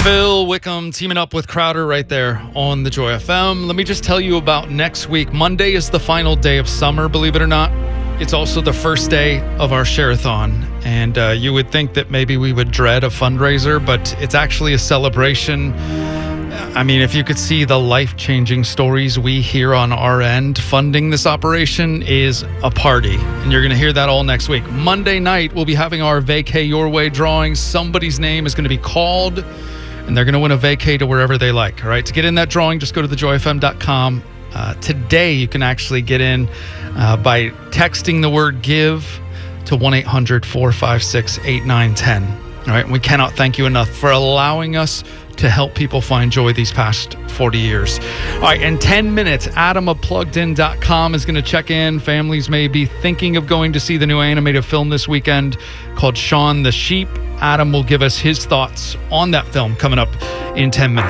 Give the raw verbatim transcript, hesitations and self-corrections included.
Phil Wickham teaming up with Crowder right there on the Joy F M. Let me just tell you about next week. Monday is the final day of summer, believe it or not. It's also the first day of our Share-a-thon. And uh, you would think that maybe we would dread a fundraiser, but it's actually a celebration. I mean, if you could see the life-changing stories we hear on our end, funding this operation is a party. And you're going to hear that all next week. Monday night, we'll be having our Vacay Your Way drawing. Somebody's name is going to be called, and they're going to win a vacay to wherever they like. All right, to get in that drawing, just go to the joy f m dot com. Uh, today, you can actually get in uh, by texting the word GIVE to one eight hundred four five six eight nine one zero. All right, and we cannot thank you enough for allowing us to help people find joy these past forty years. All right, in ten minutes, Adam of plugged in dot com is going to check in. Families may be thinking of going to see the new animated film this weekend called Shaun the Sheep. Adam will give us his thoughts on that film coming up in ten minutes.